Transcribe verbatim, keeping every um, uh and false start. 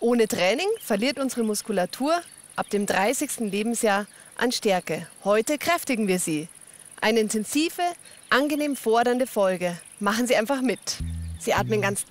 Ohne Training verliert unsere Muskulatur ab dem dreißigsten Lebensjahr an Stärke. Heute kräftigen wir sie. Eine intensive, angenehm fordernde Folge. Machen Sie einfach mit. Sie atmen ganz